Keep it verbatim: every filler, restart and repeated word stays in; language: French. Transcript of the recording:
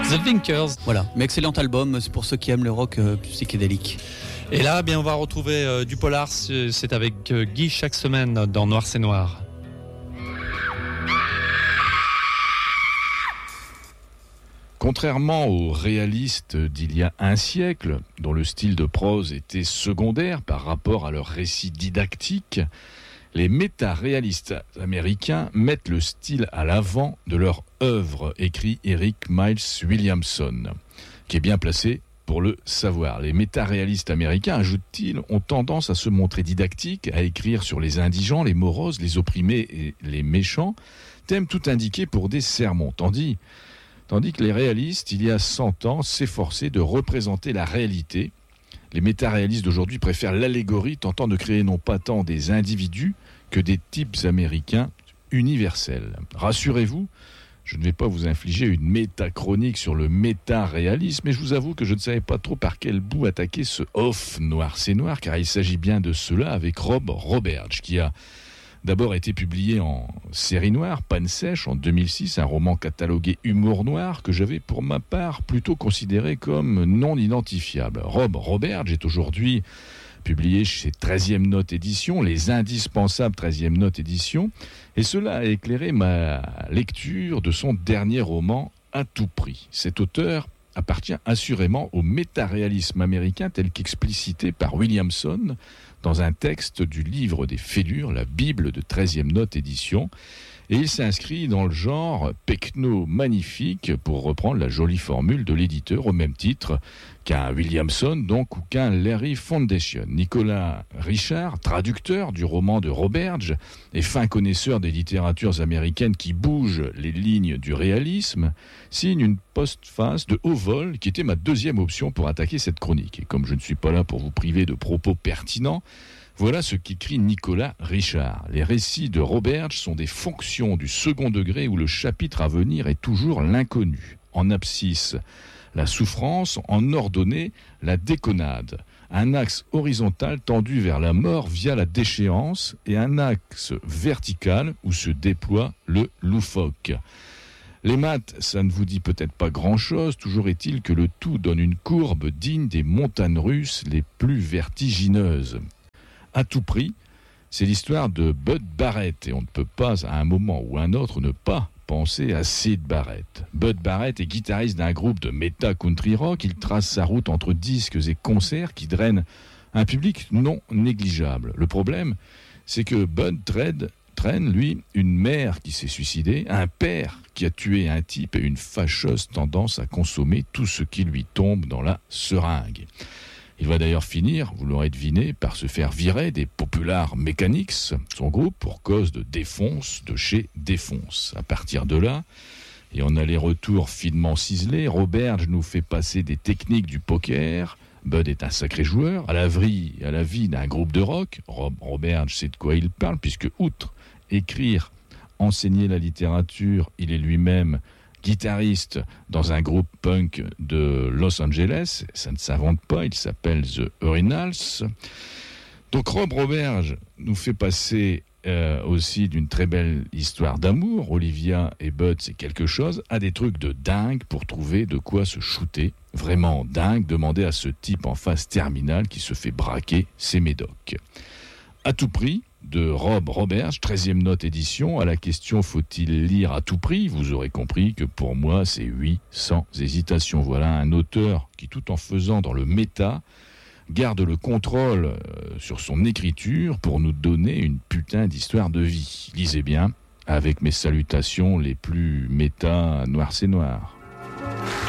The Vinkers. Voilà, mais excellent album, c'est pour ceux qui aiment le rock euh, psychédélique. Et là, bien, on va retrouver euh, du polar, c'est avec euh, Guy chaque semaine dans Noir c'est Noir. Contrairement aux réalistes d'il y a un siècle, dont le style de prose était secondaire par rapport à leur récit didactique, les méta-réalistes américains mettent le style à l'avant de leur œuvre, écrit Eric Miles Williamson, qui est bien placé pour le savoir. Les méta-réalistes américains, ajoute-t-il, ont tendance à se montrer didactiques, à écrire sur les indigents, les moroses, les opprimés et les méchants, thème tout indiqué pour des sermons, tandis, tandis que les réalistes, il y a cent ans, s'efforçaient de représenter la réalité. Les méta-réalistes d'aujourd'hui préfèrent l'allégorie, tentant de créer non pas tant des individus que des types américains universels. Rassurez-vous, je ne vais pas vous infliger une métachronique sur le méta-réalisme, mais je vous avoue que je ne savais pas trop par quel bout attaquer ce off Noir c'est Noir, car il s'agit bien de cela avec Rob Roberge, qui a d'abord été publié en série noire, Panne sèche, en deux mille six, un roman catalogué humour noir que j'avais pour ma part plutôt considéré comme non identifiable. Rob Roberge est aujourd'hui publié chez treizième Note Édition, les indispensables treizième Note Édition, et cela a éclairé ma lecture de son dernier roman, À tout prix. Cet auteur appartient assurément au métaréalisme américain tel qu'explicité par Williamson dans un texte du livre des Fêlures, la Bible de treizième Note Édition, et il s'inscrit dans le genre pecno-magnifique, pour reprendre la jolie formule de l'éditeur, au même titre qu'un Williamson donc ou qu'un Larry Foundation. Nicolas Richard, traducteur du roman de Roberge et fin connaisseur des littératures américaines qui bougent les lignes du réalisme, signe une postface de haut vol qui était ma deuxième option pour attaquer cette chronique. Et comme je ne suis pas là pour vous priver de propos pertinents, voilà ce qu'écrit Nicolas Richard. Les récits de Roberge sont des fonctions du second degré où le chapitre à venir est toujours l'inconnu. En abscisse, la souffrance, en ordonnée, la déconnade. Un axe horizontal tendu vers la mort via la déchéance et un axe vertical où se déploie le loufoque. Les maths, ça ne vous dit peut-être pas grand-chose, toujours est-il que le tout donne une courbe digne des montagnes russes les plus vertigineuses. À tout prix, c'est l'histoire de Bud Barrett, et on ne peut pas, à un moment ou un autre, ne pas penser à Syd Barrett. Bud Barrett est guitariste d'un groupe de méta country rock. Il trace sa route entre disques et concerts qui drainent un public non négligeable. Le problème, c'est que Bud traîne, traîne, lui, une mère qui s'est suicidée, un père qui a tué un type et une fâcheuse tendance à consommer tout ce qui lui tombe dans la seringue. Il va d'ailleurs finir, vous l'aurez deviné, par se faire virer des Popular Mechanics, son groupe, pour cause de défonce de chez Défonce. À partir de là, et en aller-retour finement ciselé, Roberge nous fait passer des techniques du poker. Bud est un sacré joueur, à la vie, à la vie d'un groupe de rock. Rob Roberge sait de quoi il parle, puisque outre écrire, enseigner la littérature, il est lui-même guitariste dans un groupe punk de Los Angeles. Ça ne s'invente pas, il s'appelle The Urinals. Donc Rob Roberge nous fait passer euh, aussi d'une très belle histoire d'amour. Olivia et Bud, c'est quelque chose, à des trucs de dingue pour trouver de quoi se shooter. Vraiment dingue, demandez à ce type en phase terminale qui se fait braquer ses médocs. À tout prix, de Rob Roberge, treizième Note Édition. À la question « Faut-il lire à tout prix ?» Vous aurez compris que pour moi, c'est oui, sans hésitation. Voilà un auteur qui, tout en faisant dans le méta, garde le contrôle euh, sur son écriture pour nous donner une putain d'histoire de vie. Lisez bien, avec mes salutations les plus méta, noir c'est noir.